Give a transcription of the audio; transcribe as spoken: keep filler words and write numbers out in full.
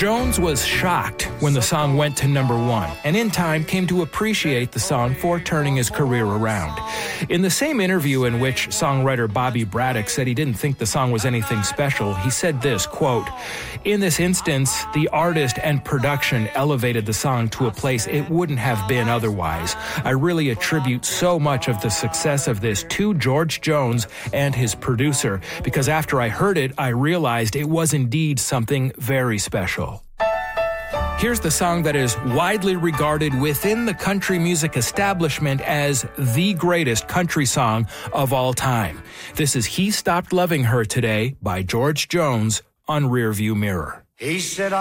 Jones was shocked when the song went to number one, and in time came to appreciate the song for turning his career around. In the same interview in which songwriter Bobby Braddock said he didn't think the song was anything special, he said this, quote, "In this instance, the artist and production elevated the song to a place it wouldn't have been otherwise. I really attribute so much of the success of this to George Jones and his producer, because after I heard it, I realized it was indeed something very special." Here's the song that is widely regarded within the country music establishment as the greatest country song of all time. This is He Stopped Loving Her Today by George Jones on Rearview Mirror. He said,